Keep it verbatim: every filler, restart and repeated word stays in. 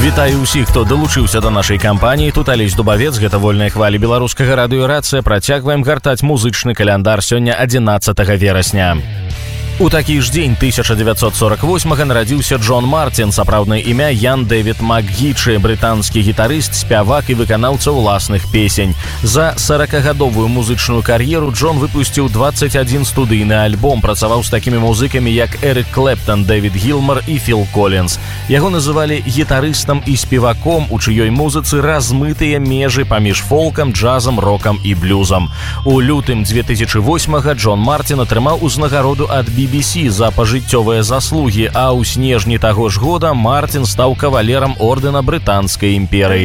Вітаю ўсіх, хто далучыўся да нашай кампаніі. Тут Алесь Дубавец, гэта вольная хваля беларускага радыёрацыя. Працягваем гартаць музычны каляндар сёння адзінаццатага верасня. У такі ж дзень тысяча дзевяцьсот сорок восьмага нарадзіўся Джон Мартин, сапраўднае імя Ян Дэвід МакГічы, брытанскі гітарыст, спявак і выканаўца ўласных песень. За сорокагадовую музычную кар'еру Джон выпусціў дваццаць адзін студыйны альбом, працаваў з такімі музыкамі, як Эрик Клэптон, Дэвід Гілмар і Філ Коллінз. Яго называлі гітарыстам і спеваком, у чыёй музыцы размытыя межы паміж фолкам, джазам, рокам і блюзам. У лютым две тысячы восьмага Джон Мартин атрымаў узнагароду ад би би си за пажыццёвыя заслугі, а ў снежні таго ж года Мартин стаў кавалерам ордэна Брытанскай імперыі.